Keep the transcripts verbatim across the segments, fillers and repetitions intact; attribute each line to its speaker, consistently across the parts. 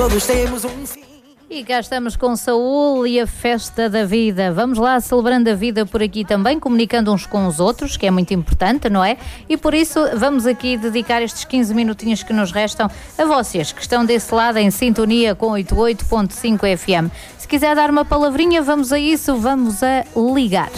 Speaker 1: todos temos um fim.
Speaker 2: E cá estamos com Saúl e a festa da vida. Vamos lá celebrando a vida por aqui também, comunicando uns com os outros, que é muito importante, não é? E por isso vamos aqui dedicar estes quinze minutinhos que nos restam a vocês, que estão desse lado em sintonia com oitenta e oito ponto cinco F M. Se quiser dar uma palavrinha, vamos a isso, vamos a ligar.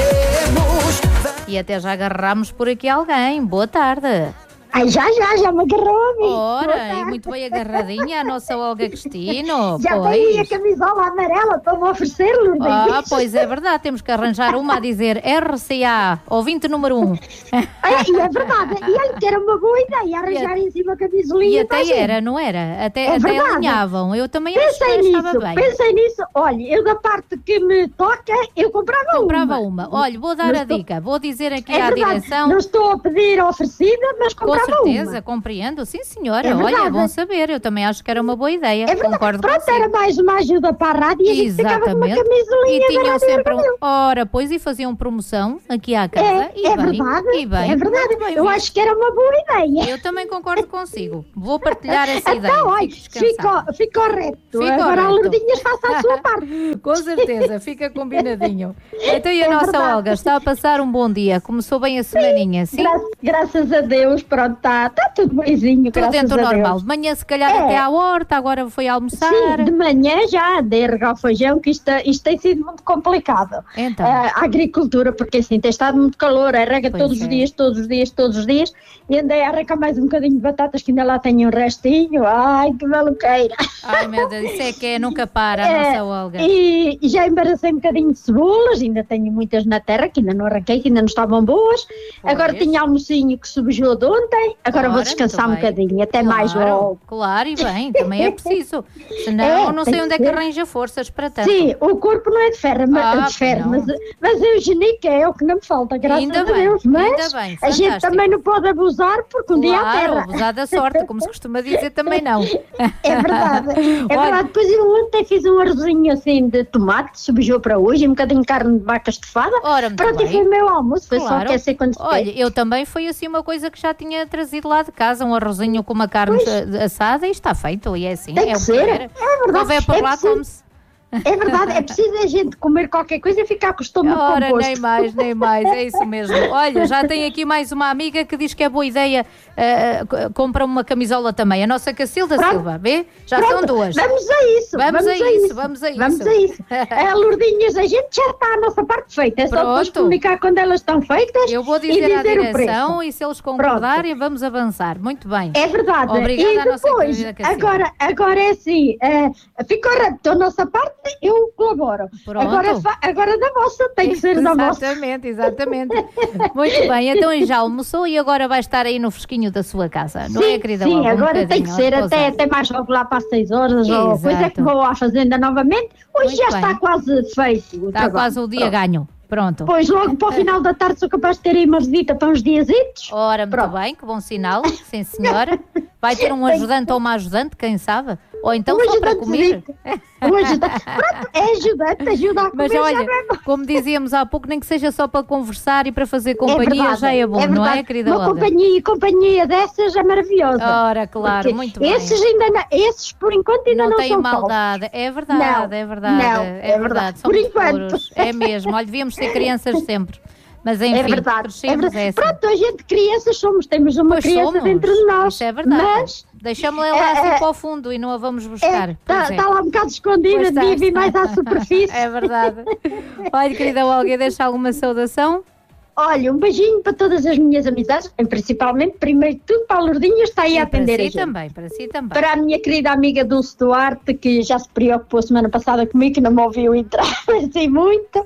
Speaker 2: E até já agarramos por aqui alguém. Boa tarde.
Speaker 3: Ai, já, já, já me agarrou a mim.
Speaker 2: Ora, e muito bem agarradinha a nossa Olga Cristino.
Speaker 3: Já
Speaker 2: pois.
Speaker 3: tem a camisola amarela para me oferecer, Lourdes.
Speaker 2: Ah, pois é verdade, temos que arranjar uma a dizer R C A, ouvinte número um.
Speaker 3: Ai, e é verdade, e olha que era uma boa ideia arranjar em cima a camisolinha.
Speaker 2: E até era, não era? Até,
Speaker 3: É
Speaker 2: até
Speaker 3: verdade.
Speaker 2: alinhavam, eu também acho
Speaker 3: Pensei
Speaker 2: que
Speaker 3: nisso,
Speaker 2: estava bem.
Speaker 3: pensei nisso. Olha, eu da parte que me toca, eu comprava,
Speaker 2: Comprava
Speaker 3: uma.
Speaker 2: uma. Olha, vou dar
Speaker 3: Não
Speaker 2: a
Speaker 3: estou-
Speaker 2: dica, vou dizer aqui
Speaker 3: É
Speaker 2: à
Speaker 3: verdade,
Speaker 2: direção.
Speaker 3: não estou a pedir oferecida, mas
Speaker 2: Com
Speaker 3: comprava
Speaker 2: certeza,
Speaker 3: uma.
Speaker 2: compreendo. Sim, senhora.
Speaker 3: É
Speaker 2: Olha, é
Speaker 3: verdade.
Speaker 2: bom saber. Eu também acho que era uma boa ideia.
Speaker 3: É verdade,
Speaker 2: Concordo
Speaker 3: pronto,
Speaker 2: consigo.
Speaker 3: era mais uma ajuda para a rádio e a gente ficava com uma
Speaker 2: Exatamente.
Speaker 3: camisolinha
Speaker 2: E
Speaker 3: da
Speaker 2: tinham
Speaker 3: Rádio
Speaker 2: sempre um...
Speaker 3: Argandeu.
Speaker 2: Ora, pois, e faziam promoção aqui à casa.
Speaker 3: É,
Speaker 2: e
Speaker 3: é
Speaker 2: bem,
Speaker 3: verdade,
Speaker 2: e bem.
Speaker 3: é verdade.
Speaker 2: Muito bem
Speaker 3: Eu
Speaker 2: visto.
Speaker 3: acho que era uma boa ideia.
Speaker 2: Eu também concordo consigo. Vou partilhar essa ideia.
Speaker 3: Então, olha,
Speaker 2: Fique descansada.
Speaker 3: ficou, ficou reto.
Speaker 2: Ficou
Speaker 3: Agora a
Speaker 2: reto.
Speaker 3: Lourdinhas faça a sua parte.
Speaker 2: Com certeza, fica combinadinho. Então e a
Speaker 3: É
Speaker 2: nossa
Speaker 3: verdade.
Speaker 2: Olga está a passar um bom dia? Começou bem a semaninha, sim?
Speaker 3: Gra- graças a Deus, pronto, está tá tudo bemzinho,
Speaker 2: Tudo
Speaker 3: graças
Speaker 2: dentro do
Speaker 3: a
Speaker 2: normal.
Speaker 3: Deus.
Speaker 2: De manhã, se calhar,
Speaker 3: É.
Speaker 2: até à horta, agora foi almoçar.
Speaker 3: Sim, de manhã já dei regar o feijão, que isto, isto tem sido muito complicado.
Speaker 2: Então.
Speaker 3: Ah, a agricultura, porque assim, tem estado muito calor, a rega
Speaker 2: Pois
Speaker 3: todos
Speaker 2: é.
Speaker 3: os dias, todos os dias, todos os dias, e andei a arrancar mais um bocadinho de batatas, que ainda lá tenho um restinho, ai, que maluqueira.
Speaker 2: Ai, meu Deus, isso é que é, nunca para a
Speaker 3: É,
Speaker 2: nossa Olga.
Speaker 3: E, e já embaracei um bocadinho de cebolas, ainda tenho muitas na terra, que ainda não arranquei, que ainda não estavam boas.
Speaker 2: Pois.
Speaker 3: Agora tinha almocinho que subjou de ontem, agora vou
Speaker 2: Ora,
Speaker 3: descansar um
Speaker 2: muito bem.
Speaker 3: bocadinho, até mais
Speaker 2: Claro,
Speaker 3: logo.
Speaker 2: claro, e bem, também é preciso. Senão,
Speaker 3: É,
Speaker 2: não
Speaker 3: tem
Speaker 2: sei onde é
Speaker 3: que
Speaker 2: que
Speaker 3: ser.
Speaker 2: arranja forças para tanto.
Speaker 3: Sim, o corpo não é de ferro, mas,
Speaker 2: Ah,
Speaker 3: de ferro
Speaker 2: não.
Speaker 3: mas, mas a eugenia é o que não me falta, graças
Speaker 2: Ainda
Speaker 3: a
Speaker 2: bem,
Speaker 3: Deus. Mas
Speaker 2: ainda bem,
Speaker 3: a gente
Speaker 2: fantástico.
Speaker 3: também não pode abusar, porque um dia a
Speaker 2: Claro,
Speaker 3: terra.
Speaker 2: abusar da sorte, como se costuma dizer, também não.
Speaker 3: É verdade, é
Speaker 2: Olha.
Speaker 3: verdade. Depois eu ontem fiz um arrozinho assim de tomate, subjou para hoje, um bocadinho de carne de vaca estufada.
Speaker 2: Ora, muito
Speaker 3: Pronto, e
Speaker 2: bem.
Speaker 3: foi o meu almoço, foi só
Speaker 2: Claro.
Speaker 3: aquecer quando se
Speaker 2: Olha, eu também foi assim uma coisa que já tinha trazido lá de casa, um arrozinho com uma carne
Speaker 3: Pois.
Speaker 2: assada e está feito, e é assim.
Speaker 3: Tem
Speaker 2: é
Speaker 3: que
Speaker 2: o
Speaker 3: ser,
Speaker 2: era.
Speaker 3: é verdade.
Speaker 2: Se houver por
Speaker 3: É
Speaker 2: lá,
Speaker 3: preciso-
Speaker 2: come-se.
Speaker 3: É verdade, é preciso a gente comer qualquer coisa e ficar com o estômago
Speaker 2: Ora,
Speaker 3: composto.
Speaker 2: nem mais, nem mais, é isso mesmo. Olha, já tem aqui mais uma amiga que diz que é boa ideia uh, c- comprar uma camisola também. A nossa Cacilda
Speaker 3: Pronto.
Speaker 2: Silva, vê? Já
Speaker 3: Pronto,
Speaker 2: são duas.
Speaker 3: Vamos a isso.
Speaker 2: Vamos a isso, vamos a
Speaker 3: Vamos
Speaker 2: isso.
Speaker 3: a isso. A Lourdinhas, a gente já está a nossa parte feita. É só depois
Speaker 2: Pronto.
Speaker 3: comunicar quando elas estão feitas.
Speaker 2: Eu vou
Speaker 3: e
Speaker 2: dizer à
Speaker 3: dizer o
Speaker 2: direção
Speaker 3: preço.
Speaker 2: e se eles concordarem, vamos avançar. Muito bem.
Speaker 3: É verdade.
Speaker 2: Obrigada
Speaker 3: e
Speaker 2: à nossa
Speaker 3: depois,
Speaker 2: querida Cacilda.
Speaker 3: agora, agora é assim, eh, ficou rápido a nossa parte, eu colaboro.
Speaker 2: Pronto.
Speaker 3: Agora, fa- agora da vossa, tem que ser da vossa.
Speaker 2: Exatamente, exatamente. Muito bem, então e já almoçou e agora vai estar aí no fresquinho da sua casa, não
Speaker 3: sim,
Speaker 2: é, querida
Speaker 3: sim,
Speaker 2: Olga? Um
Speaker 3: agora tem que
Speaker 2: bocadinho,
Speaker 3: ser
Speaker 2: a
Speaker 3: até,
Speaker 2: repousar.
Speaker 3: até mais logo lá para as seis horas ou
Speaker 2: Exato.
Speaker 3: coisa que vou à fazenda novamente. Hoje
Speaker 2: Muito
Speaker 3: já
Speaker 2: bem.
Speaker 3: está quase feito. o
Speaker 2: Está
Speaker 3: trabalho.
Speaker 2: quase o dia
Speaker 3: Pronto.
Speaker 2: ganho. Pronto.
Speaker 3: Pois logo para o final da tarde sou capaz de ter aí uma visita para uns diazitos.
Speaker 2: Ora, muito
Speaker 3: Pronto.
Speaker 2: bem, que bom sinal, sim senhora. Vai ter um ajudante ou uma ajudante, quem sabe? Ou então
Speaker 3: Um
Speaker 2: só para
Speaker 3: ajudante
Speaker 2: comer.
Speaker 3: Um ajudante. Pronto, é ajudante, ajuda a comer.
Speaker 2: Mas
Speaker 3: já
Speaker 2: olha,
Speaker 3: não é mau.
Speaker 2: como dizíamos há pouco, nem que seja só para conversar e para fazer companhia,
Speaker 3: verdade,
Speaker 2: já é bom, não é,
Speaker 3: verdade.
Speaker 2: querida
Speaker 3: Uma
Speaker 2: Olga?
Speaker 3: companhia, companhia dessas é maravilhosa.
Speaker 2: Ora, claro,
Speaker 3: Porque
Speaker 2: muito bem.
Speaker 3: esses ainda não, esses por enquanto ainda
Speaker 2: Não,
Speaker 3: não,
Speaker 2: tem
Speaker 3: são
Speaker 2: maldade, é verdade,
Speaker 3: Não,
Speaker 2: é verdade,
Speaker 3: não,
Speaker 2: é,
Speaker 3: é
Speaker 2: verdade,
Speaker 3: verdade.
Speaker 2: são
Speaker 3: Por
Speaker 2: muito
Speaker 3: enquanto.
Speaker 2: puros, é mesmo, olha, devíamos ser crianças sempre, mas enfim,
Speaker 3: É verdade, é
Speaker 2: crescemos,
Speaker 3: verdade.
Speaker 2: é assim.
Speaker 3: Pronto, a gente crianças somos, temos uma
Speaker 2: Pois
Speaker 3: criança
Speaker 2: somos,
Speaker 3: dentro de nós.
Speaker 2: isso é verdade,
Speaker 3: Mas
Speaker 2: deixamos-la lá
Speaker 3: é,
Speaker 2: assim
Speaker 3: é,
Speaker 2: para o fundo e não a vamos buscar.
Speaker 3: está
Speaker 2: Pois é.
Speaker 3: tá lá um bocado escondida,
Speaker 2: Pois está,
Speaker 3: devia vir
Speaker 2: está.
Speaker 3: mais à superfície.
Speaker 2: É verdade. Olha, querida Olga, deixa alguma saudação?
Speaker 3: Olha, um beijinho para todas as minhas amizades, e principalmente, primeiro de tudo, para a Lourdinha, está aí a atender
Speaker 2: para
Speaker 3: a
Speaker 2: si
Speaker 3: gente.
Speaker 2: também, para si também.
Speaker 3: Para a minha querida amiga Dulce Duarte, que já se preocupou semana passada comigo, que não me ouviu entrar assim muito,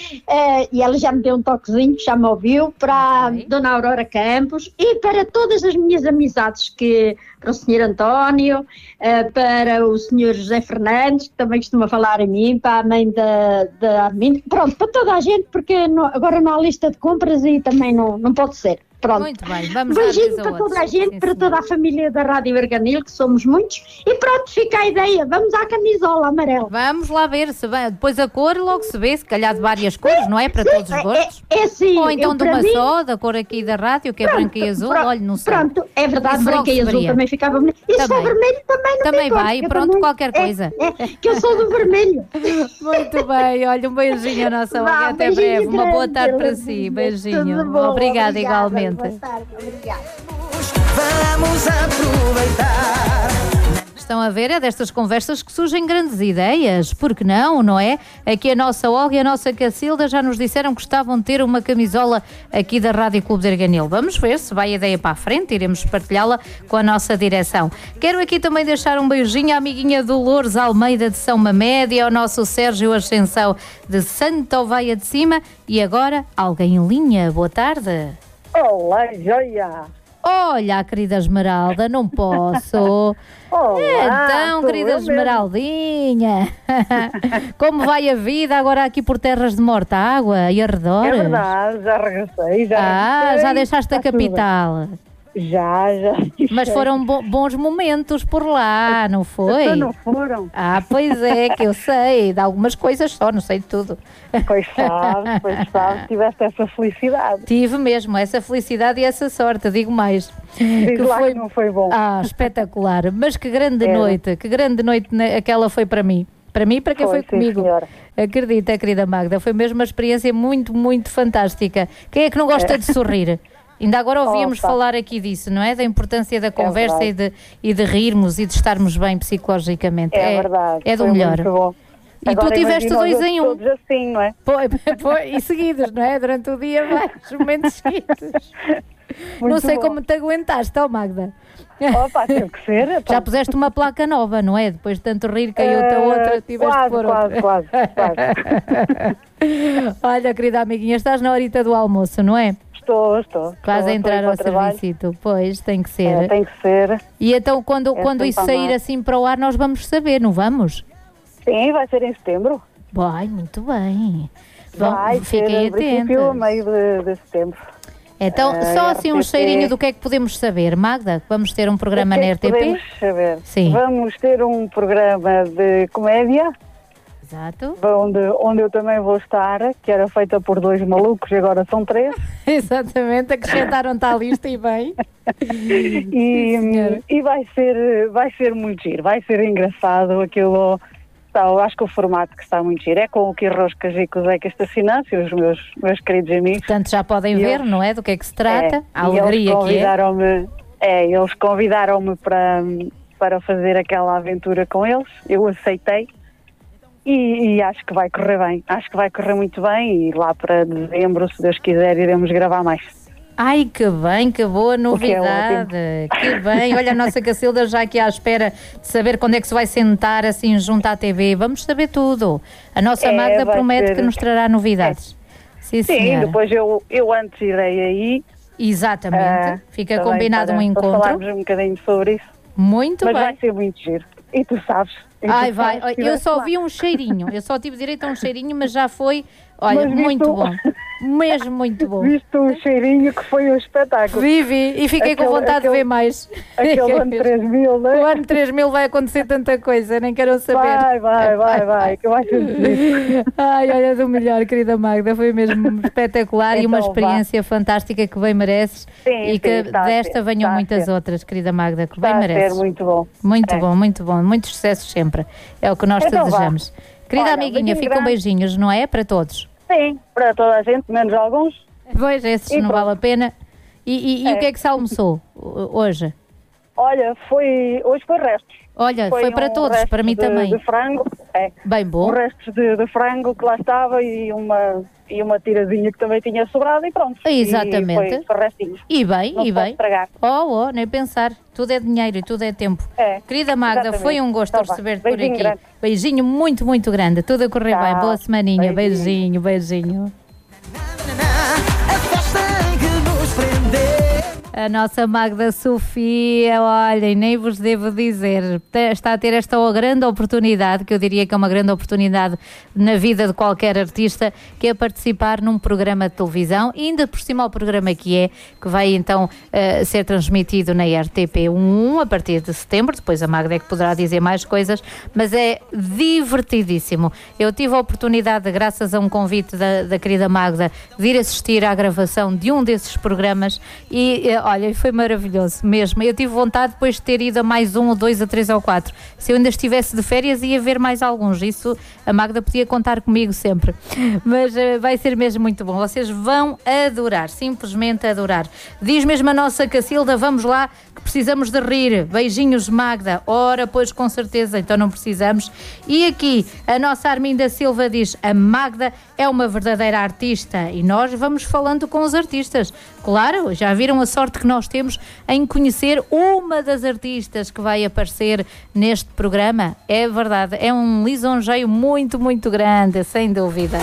Speaker 3: eh, e ela já me deu um toquezinho, já me ouviu. Para a
Speaker 2: Ok.
Speaker 3: Dona Aurora Campos e para todas as minhas amizades, que para o senhor António, eh, para o senhor José Fernandes, que também costuma falar em mim, para a mãe da, da Arminda, pronto, para toda a gente, porque não- agora não há lista de compras e também não, não pode ser. Pronto.
Speaker 2: Muito bem, vamos
Speaker 3: Beijinho
Speaker 2: dar
Speaker 3: para toda a gente,
Speaker 2: Sim,
Speaker 3: para toda a família da Rádio Arganil, que somos muitos. E pronto, fica a ideia. Vamos à camisola amarela.
Speaker 2: Vamos lá ver, se vai, depois a cor logo se vê, se calhar de várias cores, não é? Para todos os gostos.
Speaker 3: É, é, é sim.
Speaker 2: Ou então
Speaker 3: eu,
Speaker 2: de uma
Speaker 3: mim,
Speaker 2: só, da cor aqui da rádio, que é
Speaker 3: pronto,
Speaker 2: branca e azul,
Speaker 3: pronto,
Speaker 2: olha, não sei.
Speaker 3: Pronto, é verdade,
Speaker 2: Isso
Speaker 3: branca
Speaker 2: logo
Speaker 3: e
Speaker 2: se
Speaker 3: azul
Speaker 2: veria.
Speaker 3: também ficava bonito. E se for
Speaker 2: Também.
Speaker 3: vermelho também não
Speaker 2: Também
Speaker 3: tem cor,
Speaker 2: vai,
Speaker 3: eu
Speaker 2: pronto,
Speaker 3: também-
Speaker 2: qualquer
Speaker 3: é,
Speaker 2: coisa.
Speaker 3: É, que eu sou do vermelho.
Speaker 2: Muito bem, olha, um beijinho à nossa
Speaker 3: Vá,
Speaker 2: Olga, até
Speaker 3: beijinho
Speaker 2: breve. Uma boa
Speaker 3: grande,
Speaker 2: tarde para
Speaker 3: Elisa.
Speaker 2: si,
Speaker 3: Tudo
Speaker 2: beijinho.
Speaker 3: bom,
Speaker 2: Obrigada, igualmente.
Speaker 3: Boa tarde, obrigada.
Speaker 1: Vamos aproveitar.
Speaker 2: Estão a ver, é destas conversas que surgem grandes ideias, porque não, não é? Aqui a nossa Olga e a nossa Cacilda já nos disseram que gostavam de ter uma camisola aqui da Rádio Clube de Arganil. Vamos ver se vai a ideia para a frente, iremos partilhá-la com a nossa direção. Quero aqui também deixar um beijinho à amiguinha Dolores Almeida de São Mamede, ao nosso Sérgio Ascensão de Santa Oveia de Cima e agora alguém em linha. Boa tarde.
Speaker 4: Olá, joia!
Speaker 2: Olha, querida Esmeralda, não posso.
Speaker 4: Olá,
Speaker 2: Então,
Speaker 4: sou
Speaker 2: querida
Speaker 4: eu mesmo.
Speaker 2: Esmeraldinha, como vai a vida agora aqui por terras de Morta Água e arredores?
Speaker 4: É verdade, já regressei, já
Speaker 2: Ah,
Speaker 4: regressei,
Speaker 2: já deixaste a
Speaker 4: está tudo bem.
Speaker 2: capital.
Speaker 4: Já, já.
Speaker 2: Mas foram bo- bons momentos por lá, não foi?
Speaker 4: Então não foram?
Speaker 2: Ah, pois é, que eu sei, de algumas coisas só, não sei de tudo.
Speaker 4: Pois sabe, pois sabe, tiveste essa felicidade.
Speaker 2: Tive mesmo essa felicidade e essa sorte, digo mais.
Speaker 4: Diz lá que não foi bom.
Speaker 2: Ah, espetacular. Mas que grande
Speaker 4: Era.
Speaker 2: noite, que grande noite ne- aquela foi para mim. Para mim e para quem foi,
Speaker 4: Foi, sim,
Speaker 2: comigo.
Speaker 4: senhora.
Speaker 2: Acredita, querida Magda, foi mesmo uma experiência muito, muito fantástica. Quem é que não gosta de sorrir? Ainda agora ouvíamos
Speaker 4: Opa.
Speaker 2: falar aqui disso, não é? Da importância da conversa e,
Speaker 4: verdade.
Speaker 2: de, e de rirmos e de estarmos bem psicologicamente.
Speaker 4: É, verdade.
Speaker 2: É do
Speaker 4: foi
Speaker 2: melhor.
Speaker 4: muito bom.
Speaker 2: E
Speaker 4: Agora
Speaker 2: tu tiveste
Speaker 4: imagina os
Speaker 2: dois
Speaker 4: outros
Speaker 2: em um.
Speaker 4: Todos assim, não é?
Speaker 2: Foi, foi, e seguidos, não é? Durante o dia, vários momentos seguidos. Não
Speaker 4: Muito
Speaker 2: sei
Speaker 4: bom.
Speaker 2: como te aguentaste, ó Magda.
Speaker 4: Opa, teve que ser.
Speaker 2: Já
Speaker 4: Então.
Speaker 2: puseste uma placa nova, não é? Depois de tanto rir, caiu-te a
Speaker 4: Eh,
Speaker 2: outra, tiveste
Speaker 4: quase,
Speaker 2: que pôr
Speaker 4: quase,
Speaker 2: outra.
Speaker 4: quase, quase.
Speaker 2: Olha, querida amiguinha, estás na horita do almoço, não é?
Speaker 4: Estou, estou.
Speaker 2: Quase a
Speaker 4: estou,
Speaker 2: entrar
Speaker 4: estou
Speaker 2: ao
Speaker 4: para o trabalho.
Speaker 2: serviço. Pois, tem que ser.
Speaker 4: É, tem que ser.
Speaker 2: E então, quando,
Speaker 4: É
Speaker 2: quando isso
Speaker 4: sempre a
Speaker 2: sair
Speaker 4: mais.
Speaker 2: assim para o ar, nós vamos saber, não vamos?
Speaker 4: Sim, vai ser em setembro.
Speaker 2: Vai, muito bem. Vão,
Speaker 4: Vai
Speaker 2: fiquem
Speaker 4: ser, a princípio, a
Speaker 2: atentas.
Speaker 4: meio de, de setembro.
Speaker 2: Então,
Speaker 4: Eh,
Speaker 2: só assim um
Speaker 4: R T P.
Speaker 2: cheirinho do que é que podemos saber, Magda? Vamos ter um programa
Speaker 4: O que
Speaker 2: na
Speaker 4: é
Speaker 2: R
Speaker 4: que
Speaker 2: T P?
Speaker 4: podemos saber?
Speaker 2: Sim.
Speaker 4: Vamos ter um programa de comédia,
Speaker 2: Exato.
Speaker 4: onde, onde eu também vou estar, que era feita por dois malucos e agora são três.
Speaker 2: Exatamente, acrescentaram-te à lista e bem.
Speaker 4: E,
Speaker 2: senhora.
Speaker 4: e vai, ser, vai ser muito giro, vai ser engraçado aquilo. Tá, eu acho que o formato que está muito giro é com o Kir Roscas e com o Zeca Estacinância, os meus, meus queridos amigos.
Speaker 2: Portanto, já podem
Speaker 4: E
Speaker 2: ver,
Speaker 4: eles-
Speaker 2: não é? Do que é que se trata,
Speaker 4: É,
Speaker 2: a
Speaker 4: e eles
Speaker 2: alegria que é.
Speaker 4: convidaram-me, é, eles convidaram-me para, para fazer aquela aventura com eles, eu aceitei e, e acho que vai correr bem, acho que vai correr muito bem e lá para dezembro, se Deus quiser, iremos gravar mais.
Speaker 2: Ai, que bem, que boa
Speaker 4: que é
Speaker 2: novidade. Que bem. Olha, a nossa Cacilda já aqui à espera de saber quando é que se vai sentar assim junto à T V. Vamos saber tudo. A nossa
Speaker 4: É,
Speaker 2: Magda
Speaker 4: vai
Speaker 2: promete
Speaker 4: ser-
Speaker 2: que nos trará novidades. Sim,
Speaker 4: Sim,
Speaker 2: senhora.
Speaker 4: depois eu, eu antes irei aí.
Speaker 2: Exatamente.
Speaker 4: ah,
Speaker 2: Fica
Speaker 4: também
Speaker 2: combinado
Speaker 4: para,
Speaker 2: um
Speaker 4: para
Speaker 2: encontro.
Speaker 4: falarmos um bocadinho sobre isso,
Speaker 2: Muito
Speaker 4: mas
Speaker 2: bem.
Speaker 4: vai ser muito giro. E tu sabes. E tu
Speaker 2: Ai, vai.
Speaker 4: sabes que
Speaker 2: Eu
Speaker 4: estiveste
Speaker 2: só
Speaker 4: lá.
Speaker 2: vi um cheirinho. Eu só tive direito a um cheirinho, mas já foi, olha,
Speaker 4: Mas viste
Speaker 2: muito
Speaker 4: o-
Speaker 2: bom. Mesmo muito bom.
Speaker 4: Viste o cheirinho que foi um espetáculo.
Speaker 2: Vivi e fiquei com
Speaker 4: Aquele-
Speaker 2: vontade de
Speaker 4: aquele-
Speaker 2: ver mais.
Speaker 4: Aquele ano três mil, não
Speaker 2: O
Speaker 4: é?
Speaker 2: ano três mil vai acontecer tanta coisa, nem quero saber.
Speaker 4: Vai, vai, vai, vai, que vai ser giro.
Speaker 2: Ai, olha, do melhor, querida Magda, foi mesmo espetacular e uma
Speaker 4: Então,
Speaker 2: experiência fantástica que bem mereces
Speaker 4: Sim,
Speaker 2: e que
Speaker 4: sim, está a
Speaker 2: desta
Speaker 4: ser,
Speaker 2: venham
Speaker 4: está a
Speaker 2: muitas
Speaker 4: ser.
Speaker 2: outras, querida Magda, que bem
Speaker 4: Está a ser
Speaker 2: mereces.
Speaker 4: muito bom.
Speaker 2: Muito
Speaker 4: É.
Speaker 2: bom, muito bom, muitos sucessos sempre. É o que nós te
Speaker 4: Então vá.
Speaker 2: desejamos. Querida
Speaker 4: Olha,
Speaker 2: amiguinha,
Speaker 4: beijinho
Speaker 2: ficam
Speaker 4: grande.
Speaker 2: beijinhos, não é? Para todos.
Speaker 4: Sim, para toda a gente, menos alguns.
Speaker 2: Pois, esses
Speaker 4: E
Speaker 2: não
Speaker 4: pronto.
Speaker 2: vale a pena. E, e- e
Speaker 4: É.
Speaker 2: o que é que se almoçou uh, hoje?
Speaker 4: Olha, foi, hoje foi restos.
Speaker 2: Olha, foi, para
Speaker 4: um
Speaker 2: todos,
Speaker 4: resto
Speaker 2: para mim
Speaker 4: de,
Speaker 2: também.
Speaker 4: de frango, é.
Speaker 2: Bem bom.
Speaker 4: Um resto de, de frango que lá estava e uma, e uma tirazinha que também tinha sobrado e pronto.
Speaker 2: Exatamente.
Speaker 4: E foi, foi restinhos.
Speaker 2: E bem,
Speaker 4: Não
Speaker 2: e
Speaker 4: se pode
Speaker 2: bem.
Speaker 4: estragar.
Speaker 2: Oh, oh, nem pensar. Tudo é dinheiro e tudo é tempo.
Speaker 4: É,
Speaker 2: Querida Magda,
Speaker 4: exatamente.
Speaker 2: foi um gosto
Speaker 4: Então vá.
Speaker 2: receber-te por
Speaker 4: Beijinho
Speaker 2: aqui.
Speaker 4: grande.
Speaker 2: Beijinho muito, muito grande. Tudo a correr
Speaker 4: Tchau.
Speaker 2: bem. Boa semaninha.
Speaker 4: Beijinho.
Speaker 2: Beijinho, beijinho.
Speaker 1: A festa em que nos prendemos.
Speaker 2: A nossa Magda Sofia, olhem, nem vos devo dizer, está a ter esta grande oportunidade, que eu diria que é uma grande oportunidade na vida de qualquer artista, que é participar num programa de televisão, e ainda por cima o programa que é, que vai então uh, ser transmitido na R T P um a partir de setembro, depois a Magda é que poderá dizer mais coisas, mas é divertidíssimo. Eu tive a oportunidade, graças a um convite da, da querida Magda, de ir assistir à gravação de um desses programas e olha, foi maravilhoso mesmo. Eu tive vontade depois de ter ido a mais um, ou dois, a três ou quatro. Se eu ainda estivesse de férias, ia ver mais alguns. Isso a Magda podia contar comigo sempre. Mas uh, vai ser mesmo muito bom. Vocês vão adorar, simplesmente adorar. Diz mesmo a nossa Cacilda, vamos lá, que precisamos de rir. Beijinhos, Magda. Ora, pois com certeza, então não precisamos. E aqui, a nossa Arminda Silva diz, a Magda é uma verdadeira artista e nós vamos falando com os artistas. Claro, já viram a sorte que nós temos em conhecer uma das artistas que vai aparecer neste programa? É verdade, é um lisonjeio muito, muito grande, sem dúvida.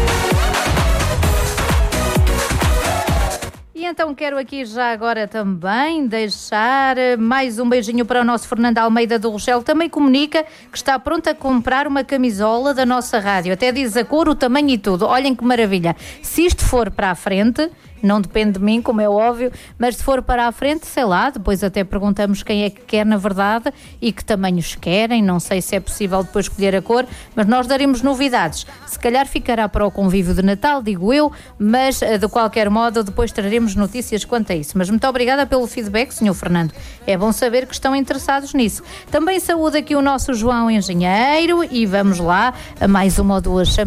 Speaker 2: E então quero aqui já agora também deixar mais um beijinho para o nosso Fernando Almeida do Rochelle. Também comunica que está pronto a comprar uma camisola da nossa rádio. Até diz a cor, o tamanho e tudo. Olhem que maravilha. Se isto for para a frente... Não depende de mim, como é óbvio, mas se for para a frente, sei lá, depois até perguntamos quem é que quer na verdade e que tamanhos querem, não sei se é possível depois escolher a cor, mas nós daremos novidades. Se calhar ficará para o convívio de Natal, digo eu, mas de qualquer modo depois traremos notícias quanto a isso. Mas muito obrigada pelo feedback, senhor Fernando. É bom saber que estão interessados nisso. Também saúde aqui o nosso João Engenheiro e vamos lá a mais uma ou duas chamadas.